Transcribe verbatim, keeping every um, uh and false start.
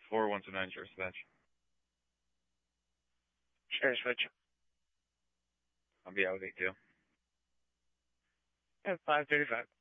four one two nine, Sheriff Dispatch. Sheriff Dispatch. I'll be out with eight two. At five thirty-five.